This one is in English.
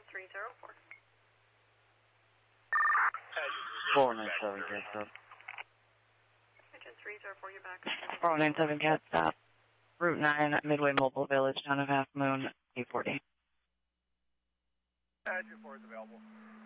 Engine 304. 497 cat stop. Engine 304, you're back. 497 cat stop. Route 9, Midway Mobile Village, town of Half Moon, 840. Engine 4 is available.